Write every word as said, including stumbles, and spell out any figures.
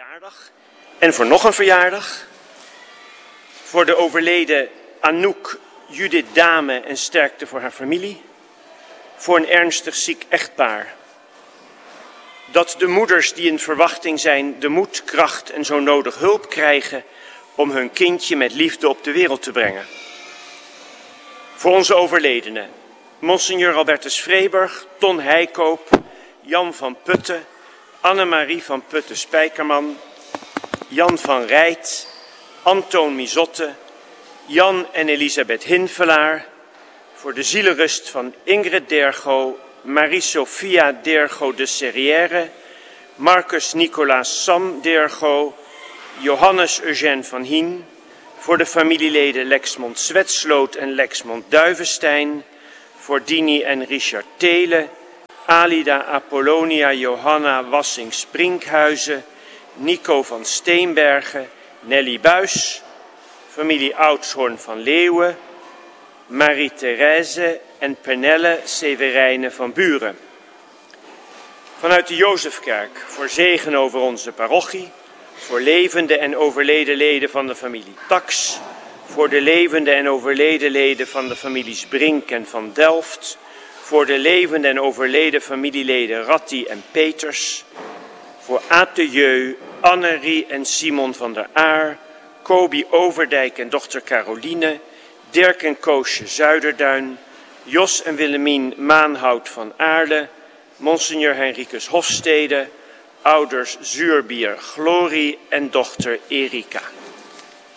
verjaardag en voor nog een verjaardag. Voor de overleden Anouk, Judith Dame en sterkte voor haar familie. Voor een ernstig ziek echtpaar. Dat de moeders die in verwachting zijn de moed, kracht en zo nodig hulp krijgen om hun kindje met liefde op de wereld te brengen. Voor onze overledenen, Monseigneur Albertus Vreeburg, Ton Heikoop, Jan van Putten, Annemarie van Putten-Spijkerman, Jan van Rijt, Antoon Mizotte, Jan en Elisabeth Hinvelaar, voor de zielenrust van Ingrid Dergo, Marie-Sophia Dergo de Serrière, Marcus Nicolaas Sam Dergo, Johannes Eugène van Hien, voor de familieleden Lexmond Zwetsloot en Lexmond Duivenstein, voor Dini en Richard Telen, Alida Apollonia Johanna Wassing-Sprinkhuizen, Nico van Steenbergen, Nelly Buis, familie Oudshoorn van Leeuwen, Marie-Thérèse en Pernelle Severijne van Buren. Vanuit de Jozefkerk voor zegen over onze parochie, voor levende en overleden leden van de familie Tax, voor de levende en overleden leden van de families Brink en van Delft, voor de levende en overleden familieleden Ratti en Peters, voor Atelieu, Annerie en Simon van der Aar, Kobi Overdijk en dochter Caroline, Dirk en Koosje Zuiderduin, Jos en Willemien Maanhout van Aarle, Monseigneur Henricus Hofstede, ouders Zuurbier Glorie en dochter Erika.